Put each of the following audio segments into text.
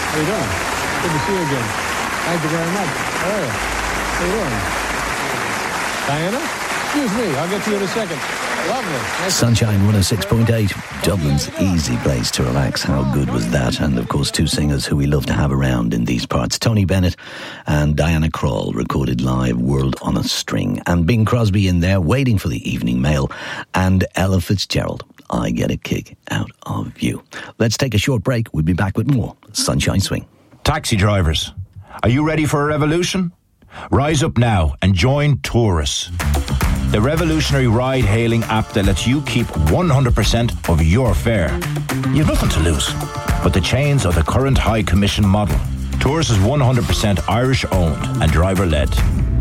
How are you doing? Good to see you again. Thank you very much. How are you? How are you doing? Diana? Excuse me. I'll get to you in a second. Lovely. Sunshine 106.8, Dublin's easy place to relax. How good was that? And of course, two singers who we love to have around in these parts. Tony Bennett and Diana Krall recorded live World on a String. And Bing Crosby in there waiting for the evening mail. And Ella Fitzgerald, I Get a Kick Out of You. Let's take a short break. We'll be back with more Sunshine Swing. Taxi drivers, are you ready for a revolution? Rise up now and join Taurus, the revolutionary ride-hailing app that lets you keep 100% of your fare. You've nothing to lose but the chains of the current high commission model. Taurus is 100% Irish-owned and driver-led.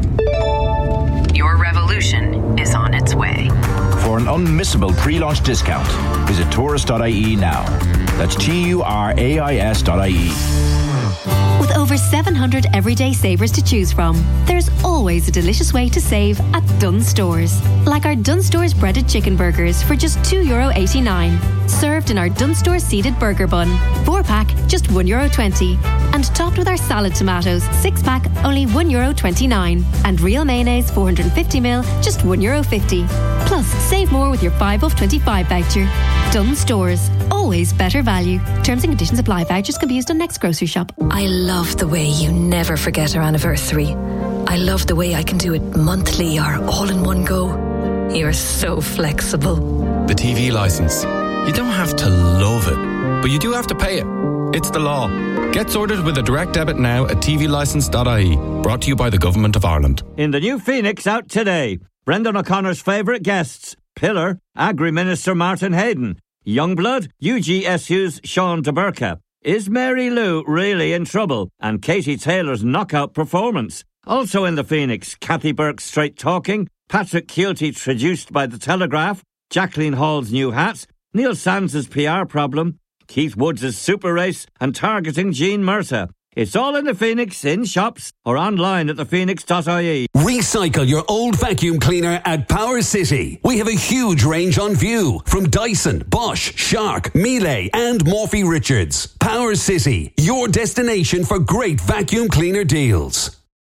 Your revolution is on its way. For an unmissable pre-launch discount, visit taurus.ie now. That's TURAIS.ie. With over 700 everyday savers to choose from, there's always a delicious way to save at Dunnes Stores. Like our Dunnes Stores breaded chicken burgers for just €2.89. Served in our Dunnes Stores seeded burger bun. 4-pack, just €1.20. And topped with our salad tomatoes, 6-pack, only €1.29. And real mayonnaise, 450ml, just €1.50. Plus, save more with your 5 off 25 voucher. Dunnes Stores. Always better value. Terms and conditions apply. Vouchers can be used on next grocery shop. I love the way you never forget our anniversary. I love the way I can do it monthly or all in one go. You're so flexible. The TV licence. You don't have to love it, but you do have to pay it. It's the law. Get sorted with a direct debit now at tvlicence.ie. Brought to you by the Government of Ireland. In the new Phoenix out today, Brendan O'Connor's favourite guests: Pillar, Agri-Minister Martin Hayden; Youngblood, UGSU's Sean DeBurka. Is Mary Lou really in trouble? And Katie Taylor's knockout performance. Also in the Phoenix, Kathy Burke's straight talking, Patrick Keelty traduced by The Telegraph, Jacqueline Hall's new hats, Neil Sands' PR problem, Keith Woods' super race, and targeting Jean Murtagh. It's all in the Phoenix, in shops, or online at thephoenix.ie. Recycle your old vacuum cleaner at Power City. We have a huge range on view from Dyson, Bosch, Shark, Miele and Morphy Richards. Power City, your destination for great vacuum cleaner deals.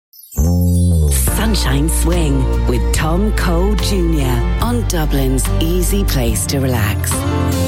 Sunshine Swing with Tom Cole Jr. on Dublin's easy place to relax.